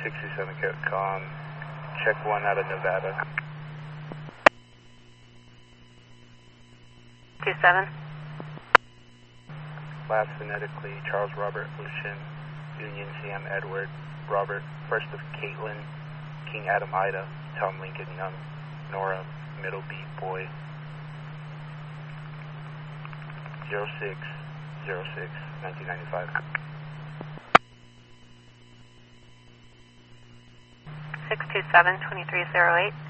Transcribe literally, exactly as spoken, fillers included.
six two seven Capcom, check one out of Nevada. two seven. Last phonetically, Charles Robert Ocean, Union Sam Edward, Robert, first of Caitlin, King Adam Ida, Tom Lincoln Young, Nora, Middle B Boy, zero six zero six, nineteen ninety-five. six two seven, twenty-three zero eight.